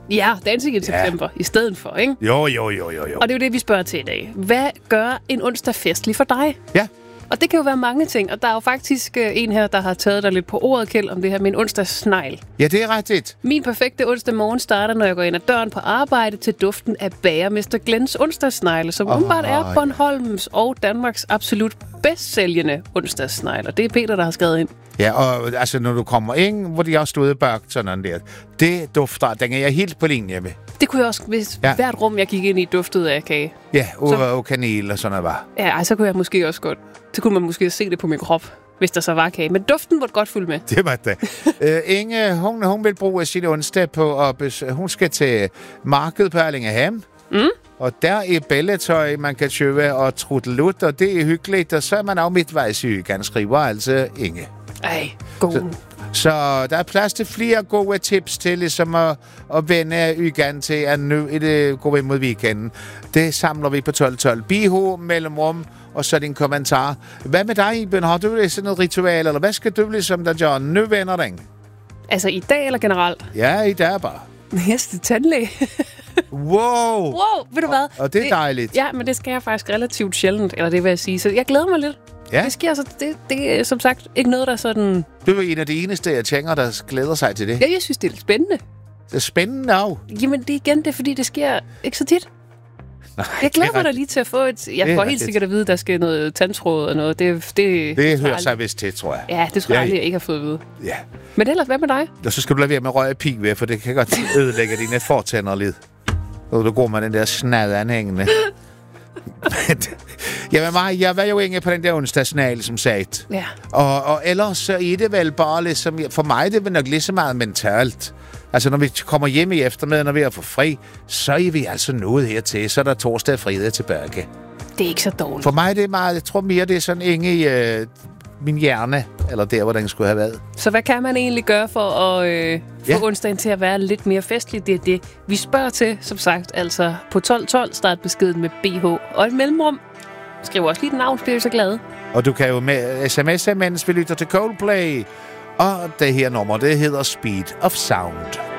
Ja, Dancing in September i stedet for, ikke? Jo. Og det er jo det, vi spørger til i dag. Hvad gør en onsdag festlig for dig? Ja. Og det kan jo være mange ting, og der er jo faktisk en her, der har taget dig lidt på ordet, Kjeld, om det her med en onsdagssnegl. Ja, det er rigtigt. Min perfekte onsdag morgen starter, når jeg går ind ad døren på arbejde til duften af bagermester Glens onsdagssnegle, som umiddelbart er Bornholms og Danmarks absolut bedst sælgende onsdagssnegle. Og det er Peter, der har skrevet ind. Ja, og altså, når du kommer ind, hvor de har stået bag sådan der, det dufter, den er jeg helt på linje med. Det kunne jeg også, hvis hvert rum, jeg gik ind i, duftede af kage. Ja, og kanel og sådan noget var. Ja, så kunne jeg måske også godt. Så kunne man måske se det på min krop, hvis der så var kage. Men duften måtte godt følge med. Det var det. Inge, hun vil bruge sin onsdag på at hun skal til markedet på Erlingeham. Og der er balletøj, man kan købe og truttelut, og det er hyggeligt. Og så er man af midtvejs i ugen, skriver altså Inge. Ej, god. Så der er plads til flere gode tips til ligesom at vende ugen til, at nu er det gå ind mod weekenden. Det samler vi på 1212. Biho, mellemrum, og så din kommentar. Hvad med dig, Iben? Har du sådan noget ritual, eller hvad skal du ligesom der gøre? Nu vender den. Altså i dag eller generelt? Ja, i dag bare. Næste tandlæge. Wow, ved du hvad? Og det er dejligt. Ja, men det skal jeg faktisk relativt sjældent, eller det vil jeg sige. Så jeg glæder mig lidt. Ja. Det sker så, det er som sagt ikke noget, der sådan... Du er en af de eneste, jeg tænker, der glæder sig til det. Ja, jeg synes, det er lidt spændende. Det er spændende af. Jamen, det er igen det, fordi det sker ikke så tit. Nej, jeg glæder mig da lige til at få et... Jeg får helt sikkert at vide, at der skal noget tandtråd og noget. Det hører sig vist til, tror jeg. Ja, det tror jeg aldrig, jeg ikke har fået at vide. Ja. Men ellers, hvad med dig? Og så skal du lade være med at røge pig ved, for det kan godt ødelægge dine fortænder lidt. Og du går med den der snad anhængende. Jeg var jo ikke på den der onsdagsnal, som sagt. Ja. Og ellers så er det vel bare ligesom... For mig det er nok lige så meget mentalt. Altså, når vi kommer hjem i eftermiddag, når vi er for fri, så er vi altså nået hertil. Så er der torsdag og fredag tilbage. Det er ikke så dårligt. For mig det er meget... Jeg tror mere, det er sådan inde i min hjerne, eller der, hvor den skulle have været. Så hvad kan man egentlig gøre for at få onsdagen til at være lidt mere festlig? Det er det, vi spørger til, som sagt. Altså på 1212 start beskeden med BH og et mellemrum. Skriv også lige et navn, bliver vi så glade. Og du kan jo med sms'e, mens vi lytter til Coldplay. Og det her nummer, det hedder Speed of Sound.